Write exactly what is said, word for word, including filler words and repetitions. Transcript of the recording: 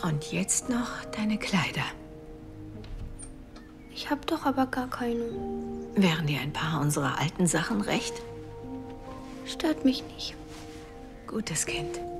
Und jetzt noch deine Kleider. Ich hab doch aber gar keine. Wären dir ein paar unserer alten Sachen recht? Stört mich nicht. Gutes Kind.